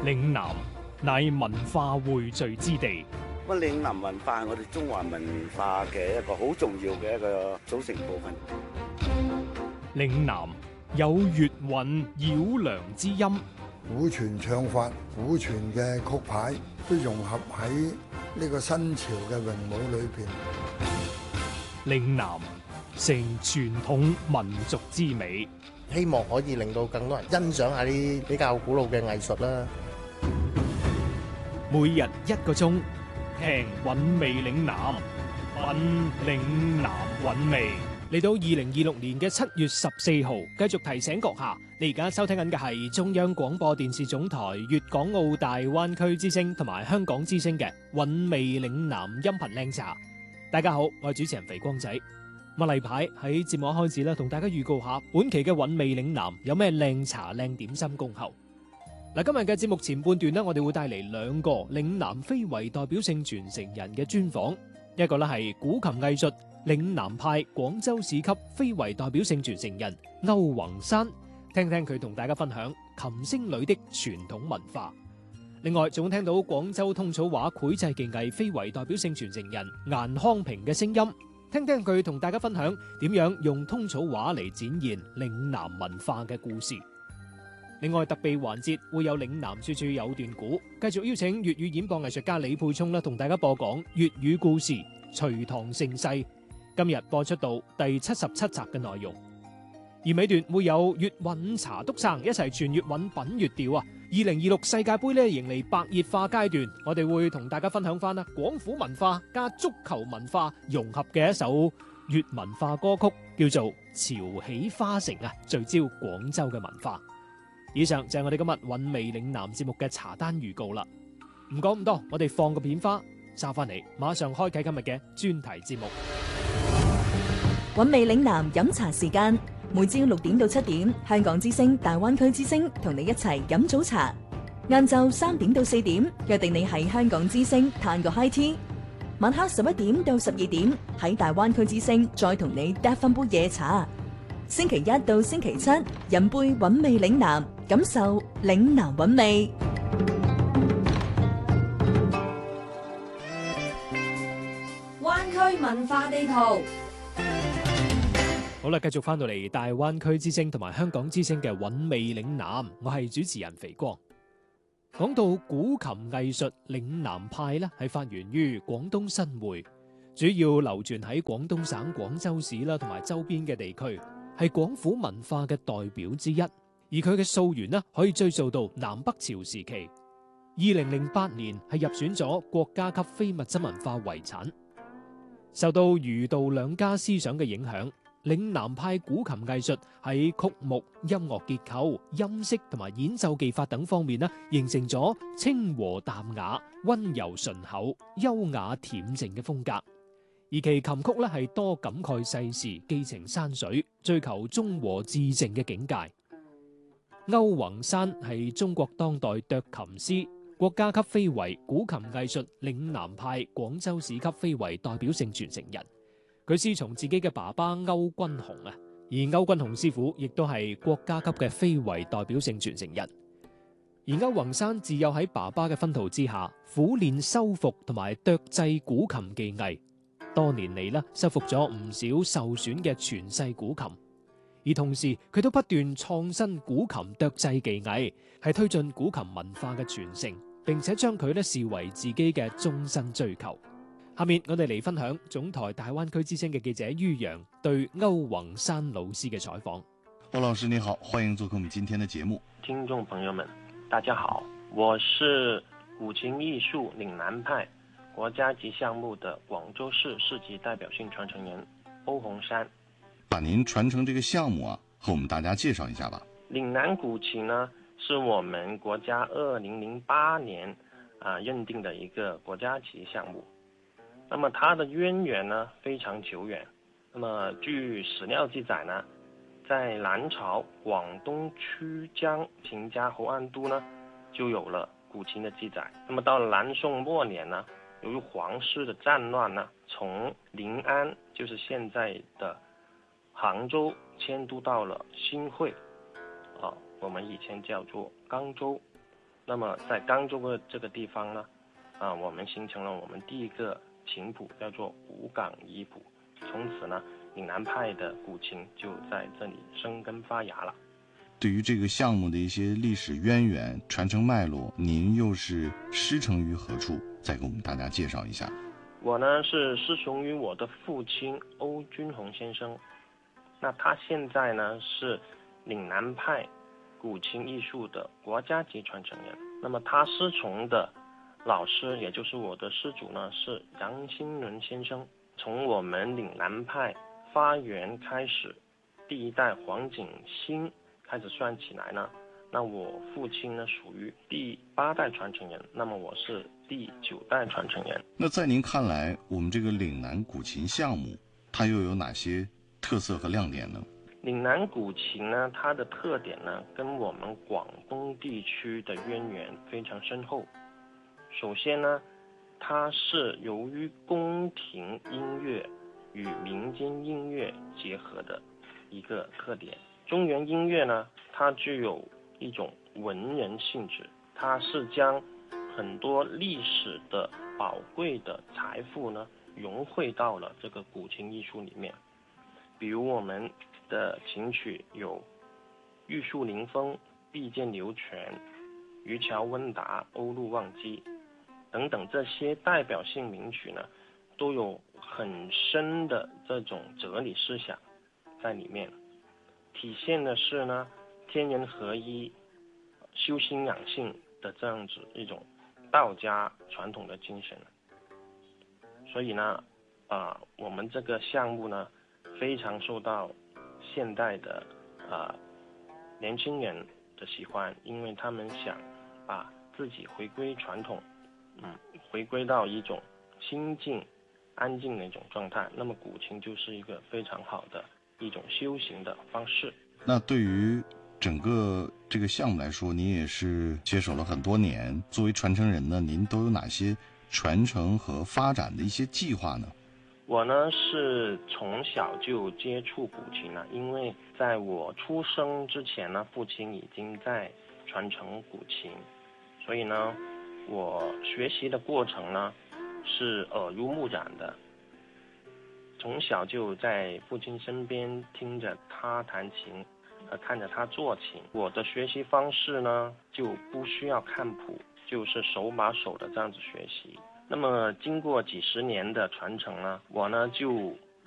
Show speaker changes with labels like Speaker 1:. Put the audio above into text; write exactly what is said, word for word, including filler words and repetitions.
Speaker 1: 嶺南乃文化匯聚之地。
Speaker 2: 咁嶺南文化係我哋中華文化嘅一個好重要嘅一個組成部分。
Speaker 1: 嶺南有粵韻繞梁之音，
Speaker 3: 古傳唱法、古傳嘅曲牌都融合喺呢個新潮嘅詠舞裏邊。
Speaker 1: 嶺南成傳統民族之美，
Speaker 4: 希望可以令到更多人欣賞下啲比較古老嘅藝術啦。
Speaker 1: 每日一個鐘，聽韻味嶺南，品嶺南韻味。嚟到二零二六年嘅七月十四號，繼續提醒閣下，你而家收聽緊嘅係中央廣播電視總台粵港澳大灣區之聲同埋香港之聲嘅韻味嶺南音頻靚茶。大家好，我係主持人肥光仔。咁例牌喺節目一開始咧，同大家預告下本期嘅韻味嶺南有咩靚茶靚點心恭候。嗱，今日嘅節目前半段呢，我哋會帶嚟兩個嶺南非遺代表性傳承人嘅專訪，一個咧係古琴藝術嶺南派廣州市級非遺代表性傳承人歐宏山，聽聽佢同大家分享琴聲裏的傳統文化。另外仲聽到廣州通草話繪製技藝非遺代表性傳承人顏康平嘅聲音，聽聽佢同大家分享點樣用通草話嚟展現嶺南文化嘅故事。另外特備環節會有嶺南處處有段古，繼續邀請粵語演播藝術家李佩聰啦，同大家播講粵語故事隋唐盛世。今日播出到第七十七集嘅內容，而尾段會有粵韻茶篤生一齊傳粵韻品粵調啊！二零二六世界盃咧迎嚟白熱化階段，我哋會同大家分享翻啦廣府文化加足球文化融合嘅一首粵文化歌曲，叫做《潮起花城》啊，聚焦廣州嘅文化。以上就係我哋今日韻味嶺南節目嘅茶單預告啦。唔講咁多，我哋放個片花，揸翻嚟，馬上開啟今日嘅專題節目。
Speaker 5: 韻味嶺南飲茶時間，每朝六點到七點，香港之聲、大灣區之聲同你一齊飲早茶。晏晝三點到四點，約定你喺香港之聲嘆個 high tea。晚黑十一點到十二點，喺大灣區之聲再同你嗒翻杯夜茶。星期一到星期七，飲杯韻味嶺南，感受嶺南韻味。
Speaker 6: 灣區文化地圖。
Speaker 1: 好啦，繼續翻到嚟大灣區之聲同埋香港之聲嘅韻味嶺南，我係主持人肥光。講到古琴藝術嶺南派咧，係發源於廣東新會，主要流傳喺廣東省廣州市啦同埋周邊嘅地區，係廣府文化嘅代表之一。而佢嘅溯源咧，可以追溯到南北朝時期。二零零八年係入選咗國家級非物質文化遺產。受到儒道兩家思想嘅影響，嶺南派古琴藝術喺曲目、音樂結構、音色同埋演奏技法等方面咧，形成咗清和淡雅、溫柔順厚、優雅恬靜嘅風格。而其琴曲咧係多感慨世事、寄情山水，追求中和至靜嘅境界。歐宏山係中國當代斲琴師，國家級非遺古琴藝術嶺南派廣州市級非遺代表性傳承人。佢師從自己嘅爸爸歐君雄啊，而歐君雄師傅亦都係國家級嘅非遺代表性傳承人。而歐宏山自幼喺爸爸嘅熏陶之下，苦練修復同埋斲製古琴技藝，多年嚟啦，修復咗唔少受損嘅傳世古琴。而同時，佢都不斷創新古琴斲製技藝，係推進古琴文化嘅傳承，並且將佢咧視為自己嘅終身追求。下面我哋嚟分享總台大灣區之聲嘅記者于洋對歐宏山老師嘅採訪。
Speaker 7: 歐老師你好，歡迎做客我們今天的節目。
Speaker 8: 聽眾朋友們，大家好，我是古琴藝術嶺南派國家級項目的廣州市市級代表性傳承人歐宏山。
Speaker 7: 把您傳承這個項目啊，和我們大家介紹一下吧。
Speaker 8: 嶺南古琴呢，是我們國家二零零八年啊認定的一個國家級項目。那麼它的淵源呢非常久遠。那麼據史料記載呢，在南朝廣東曲江秦家侯安都呢就有了古琴的記載。那麼到了南宋末年呢，由於皇室的戰亂呢，從臨安就是現在的杭州遷都到了新會，啊，我們以前叫做江州。 那么在赣州的这个地方呢，啊，我们形成了我们第一个琴谱，叫做武岗一谱。从此呢，岭南派的古琴就在这里生根发芽了。
Speaker 7: 对于这个项目的一些历史渊源、传承脉络，您又是师承于何处？再给我们大家介绍一下。
Speaker 8: 我呢是师从于我的父亲欧君宏先生，那他现在呢是岭南派古琴艺术的国家级传承人。那么他师从的老师，也就是我的师祖呢，是杨新伦先生。从我们岭南派发源开始，第一代黄景新开始算起来呢，那我父亲呢属于第八代传承人，那么我是第九代传承人。
Speaker 7: 那在您看来，我们这个岭南古琴项目，它又有哪些特色和亮点呢？
Speaker 8: 岭南古琴呢，它的特点呢，跟我们广东地区的渊源非常深厚。首先呢，它是由于宫廷音乐与民间音乐结合的一个特点。中原音乐呢，它具有一种文人性质，它是将很多历史的宝贵的财富呢，融汇到了这个古琴艺术里面。比如我们的琴曲有玉树临风、碧涧流泉、渔樵温达、欧陆望机等等，这些代表性名曲呢，都有很深的这种哲理思想在里面，体现的是呢天人合一、修心养性的这样子一种道家传统的精神。所以呢，啊、呃，我们这个项目呢，非常受到现代的啊、呃、年轻人的喜欢，因为他们想把自己回归传统，嗯，回归到一种心静、安静的一种状态。那么古琴就是一个非常好的一种修行的方式。
Speaker 7: 那对于整个这个项目来说，您也是接手了很多年，作为传承人呢，您都有哪些传承和发展的一些计划呢？
Speaker 8: 我呢是从小就接触古琴了，因为在我出生之前呢，父亲已经在传承古琴，所以呢，我学习的过程呢是耳濡目染的。从小就在父亲身边听着他弹琴，呃，看着他做琴。我的学习方式呢就不需要看谱，就是手把手的这样子学习。那么经过几十年的传承呢，我呢就